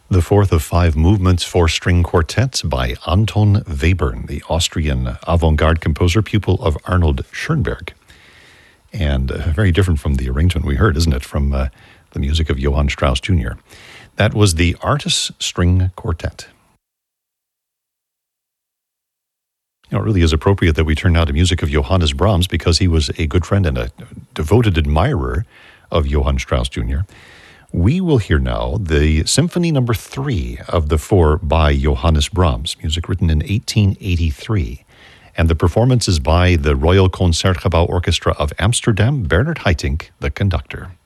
The fourth of five movements for string quartets by Anton Webern, the Austrian avant-garde composer, pupil of Arnold Schoenberg. And very different from the arrangement we heard, isn't it, from the music of Johann Strauss Jr. That was the Artus String Quartet. You know, it really is appropriate that we turn now to music of Johannes Brahms because he was a good friend and a devoted admirer of Johann Strauss Jr. We will hear now the Symphony No. 3 of the 4 by Johannes Brahms, music written in 1883. And the performance is by the Royal Concertgebouw Orchestra of Amsterdam, Bernard Haitink, the conductor.